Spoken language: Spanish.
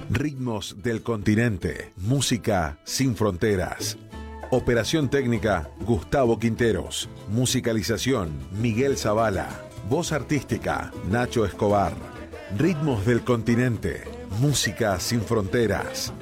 Ritmos del continente, música sin fronteras. Operación técnica, Gustavo Quinteros. Musicalización, Miguel Zavala. Voz artística, Nacho Escobar. Ritmos del continente, música sin fronteras.